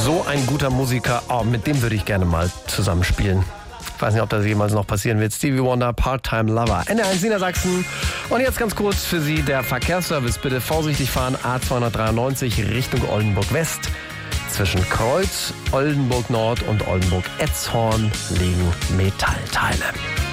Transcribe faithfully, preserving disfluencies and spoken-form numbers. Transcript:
So ein guter Musiker, oh, mit dem würde ich gerne mal zusammenspielen. Ich weiß nicht, ob das jemals noch passieren wird. Stevie Wonder, Part-Time Lover. N R eins Niedersachsen. Und jetzt ganz kurz für Sie der Verkehrsservice. Bitte vorsichtig fahren. A zweihundertdreiundneunzig Richtung Oldenburg West. Zwischen Kreuz, Oldenburg Nord und Oldenburg Etzhorn liegen Metallteile.